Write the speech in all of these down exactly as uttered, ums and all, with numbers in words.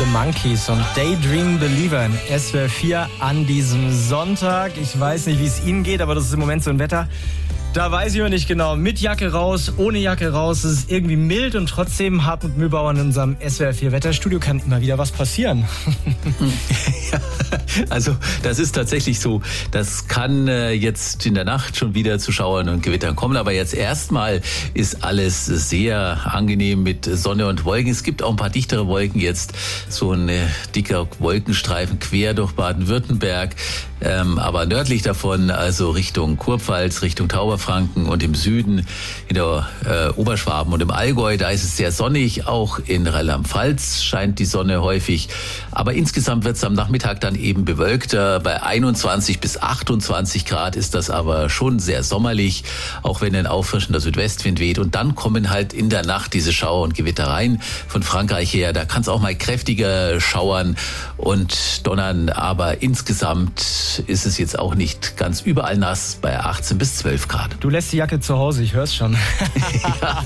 The Monkees und Daydream Believer in S W R vier an diesem Sonntag. Ich weiß nicht, wie es Ihnen geht, aber das ist im Moment so ein Wetter. Da weiß ich noch nicht genau. Mit Jacke raus, ohne Jacke raus. Es ist irgendwie mild und trotzdem Hartmut Mühlbauer in unserem S W R vier Wetterstudio kann immer wieder was passieren. Ja, also das ist tatsächlich so. Das kann äh, jetzt in der Nacht schon wieder zu Schauern und Gewittern kommen. Aber jetzt erstmal ist alles sehr angenehm mit Sonne und Wolken. Es gibt auch ein paar dichtere Wolken jetzt. So ein äh, dicker Wolkenstreifen quer durch Baden-Württemberg. Ähm, aber nördlich davon, also Richtung Kurpfalz, Richtung Tauberfranken und im Süden in der äh, Oberschwaben und im Allgäu, da ist es sehr sonnig. Auch in Rheinland-Pfalz scheint die Sonne häufig. Aber insgesamt wird es am Nachmittag dann eben bewölkter. Bei einundzwanzig bis achtundzwanzig Grad ist das aber schon sehr sommerlich, auch wenn ein auffrischender Südwestwind weht. Und dann kommen halt in der Nacht diese Schauer und Gewitter rein von Frankreich her. Da kann es auch mal kräftiger schauern und donnern. Aber insgesamt ist es jetzt auch nicht ganz überall nass bei achtzehn bis zwölf Grad. Du lässt die Jacke zu Hause, ich hör's schon. Ja.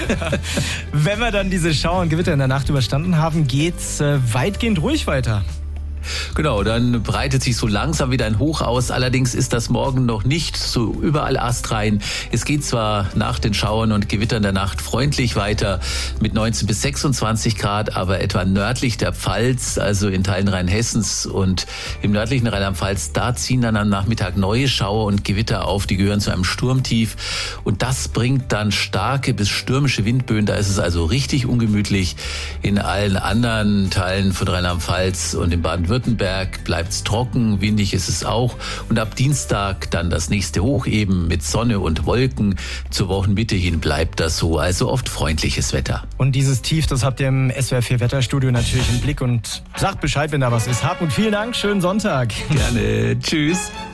Wenn wir dann diese Schauer und Gewitter in der Nacht überstanden haben, geht's äh, weitgehend ruhig weiter. Genau, dann breitet sich so langsam wieder ein Hoch aus. Allerdings ist das morgen noch nicht so überall astrein. Es geht zwar nach den Schauern und Gewittern der Nacht freundlich weiter mit neunzehn bis sechsundzwanzig Grad, aber etwa nördlich der Pfalz, also in Teilen Rheinhessens und im nördlichen Rheinland-Pfalz, da ziehen dann am Nachmittag neue Schauer und Gewitter auf. Die gehören zu einem Sturmtief und das bringt dann starke bis stürmische Windböen. Da ist es also richtig ungemütlich. In allen anderen Teilen von Rheinland-Pfalz und in Baden-Württemberg bleibt es trocken, windig ist es auch. Und ab Dienstag dann das nächste Hoch eben mit Sonne und Wolken. Zur Wochenmitte hin bleibt das so, also oft freundliches Wetter. Und dieses Tief, das habt ihr im S W R vier Wetterstudio natürlich im Blick und sagt Bescheid, wenn da was ist. Hartmut, vielen Dank, schönen Sonntag. Gerne, tschüss.